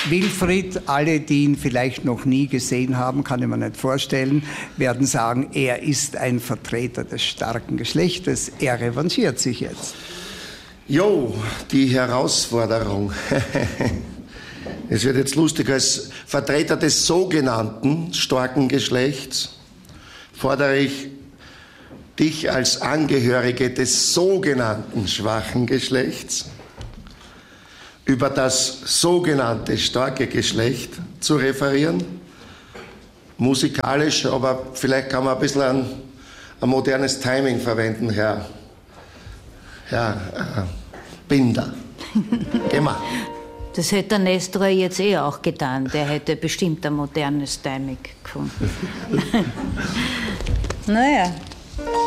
Wilfried, alle, die ihn vielleicht noch nie gesehen haben, kann ich mir nicht vorstellen, werden sagen, er ist ein Vertreter des starken Geschlechtes. Er revanchiert sich jetzt. Jo, die Herausforderung. Es wird jetzt lustig. Als Vertreter des sogenannten starken Geschlechts fordere ich dich als Angehörige des sogenannten schwachen Geschlechts über das sogenannte starke Geschlecht zu referieren. Musikalisch, aber vielleicht kann man ein bisschen ein modernes Timing verwenden, Herr Binder. Geh mal. Das hätte der Nestor jetzt auch getan. Der hätte bestimmt ein modernes Timing gefunden. Naja.